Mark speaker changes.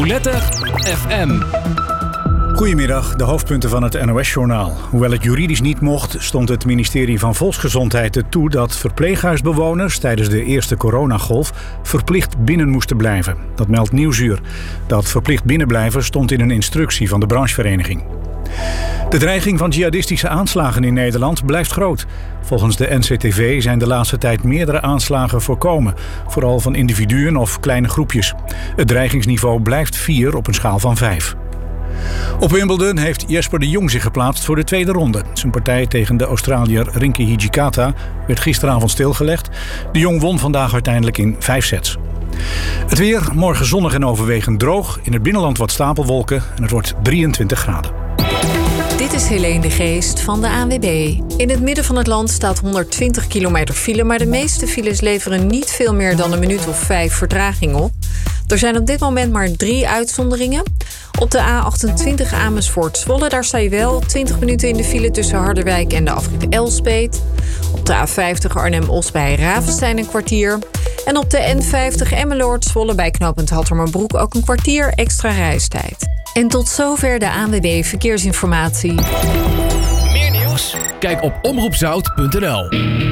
Speaker 1: Roulette FM.
Speaker 2: Goedemiddag, de hoofdpunten van het NOS-journaal. Hoewel het juridisch niet mocht, stond het ministerie van Volksgezondheid er toe dat verpleeghuisbewoners tijdens de eerste coronagolf verplicht binnen moesten blijven. Dat meldt Nieuwsuur. Dat verplicht binnenblijven stond in een instructie van de branchevereniging. De dreiging van jihadistische aanslagen in Nederland blijft groot. Volgens de NCTV zijn de laatste tijd meerdere aanslagen voorkomen. Vooral van individuen of kleine groepjes. Het dreigingsniveau blijft 4 op een schaal van 5. Op Wimbledon heeft Jesper de Jong zich geplaatst voor de tweede ronde. Zijn partij tegen de Australiër Rinky Hijikata werd gisteravond stilgelegd. De Jong won vandaag uiteindelijk in 5 sets. Het weer, morgen zonnig en overwegend droog. In het binnenland wat stapelwolken en het wordt 23 graden.
Speaker 3: Dit is Helene de Geest van de ANWB. In het midden van het land staat 120 kilometer file, maar de meeste files leveren niet veel meer dan een minuut of 5 vertraging op. Er zijn op dit moment maar 3 uitzonderingen. Op de A28 Amersfoort-Zwolle, daar sta je wel 20 minuten in de file tussen Harderwijk en de afrit Elspeet. Op de A50 Arnhem-Os bij Ravenstein een kwartier. En op de N50 Emmeloord-Zwolle bij knooppunt Hattermerbroek ook een kwartier extra reistijd. En tot zover de ANWB Verkeersinformatie.
Speaker 1: Meer nieuws? Kijk op omroepzout.nl.